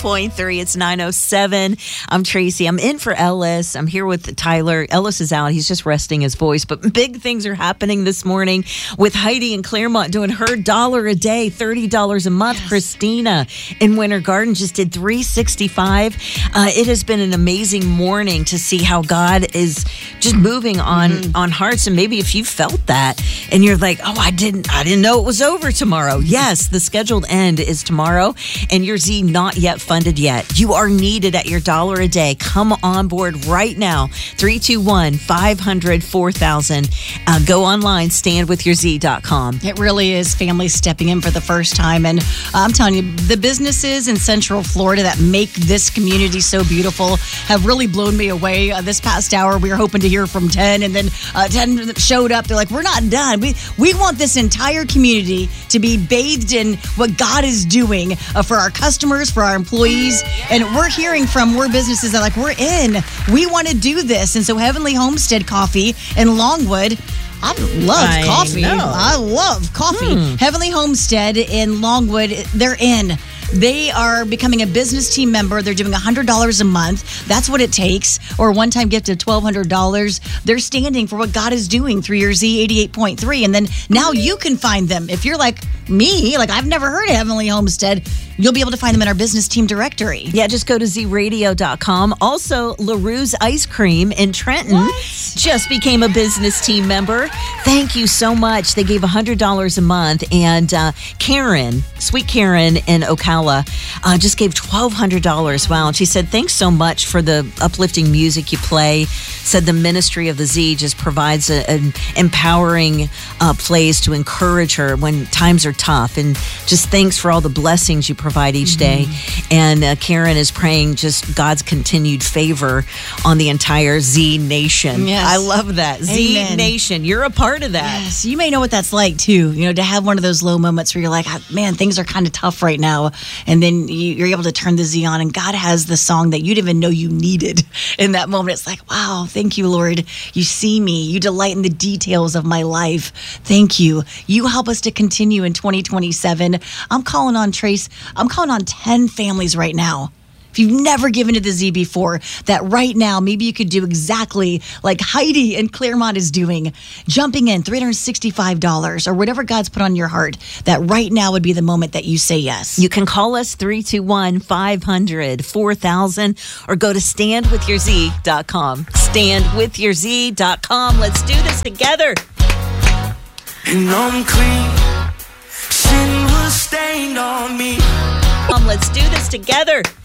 .3. It's 9:07. I'm Tracy. I'm in for Ellis. I'm here with Tyler. Ellis is out. He's just resting his voice. But big things are happening this morning with Heidi in Claremont doing her $1 a day, $30 a month. Yes. Christina in Winter Garden just did $365. It has been an amazing morning to see how God is just moving on hearts. And maybe if you felt that and you're like, oh, I didn't know it was over tomorrow. Yes, the scheduled end is tomorrow, and your Z not yet funded yet. You are needed at your $1 a day. Come on board right now. 321-500-4000. Go online, standwithyourz.com. It really is families stepping in for the first time. And I'm telling you, the businesses in Central Florida that make this community so beautiful have really blown me away. This past hour, we were hoping to hear from 10, and then 10 showed up. They're like, we're not done. We want this entire community to be bathed in what God is doing for our customers, for our employees. And we're hearing from more businesses that are like, we're in. We want to do this. And so Heavenly Homestead Coffee in Longwood, I love coffee. I love coffee. Heavenly Homestead in Longwood, they're in. They are becoming a business team member. They're doing $100 a month. That's what it takes. Or a one-time gift of $1,200. They're standing for what God is doing through your Z 88.3. And then now you can find them. If you're like me, like I've never heard of Heavenly Homestead, you'll be able to find them in our business team directory. Yeah, just go to zradio.com. Also, LaRue's Ice Cream in Trenton just became a business team member. Thank you so much. They gave $100 a month. And Karen, Sweet Karen in Ocala, just gave $1,200. Wow. And she said, thanks so much for the uplifting music you play. Said the ministry of the Z just provides an empowering place to encourage her when times are tough. And just thanks for all the blessings you provide each day. And Karen is praying just God's continued favor on the entire Z Nation. Yes. I love that. Z Nation. You're a part of that. Yes. You may know what that's like too. You know, to have one of those low moments where you're like, man, things are kind of tough right now. And then you're able to turn the Z on, and God has the song that you didn't even know you needed in that moment. It's like, wow, thank you, Lord. You see me. You delight in the details of my life. Thank you. You help us to continue in 2027. I'm calling on Trace. I'm calling on 10 families right now. If you've never given to the Z before, that right now, maybe you could do exactly like Heidi in Claremont is doing, jumping in $365 or whatever God's put on your heart, that right now would be the moment that you say yes. You can call us 321-500-4000 or go to standwithyourz.com. Standwithyourz.com. Let's do this together. And I'm clean. Sin was stained on me. Let's do this together.